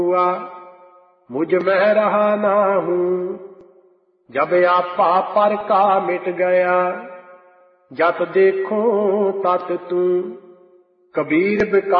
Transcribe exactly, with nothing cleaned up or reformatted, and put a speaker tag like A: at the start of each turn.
A: हुआ मुझ में रहा ना हूँ। जब आपा पर का मिट गया जत देखूं तत तू। कबीर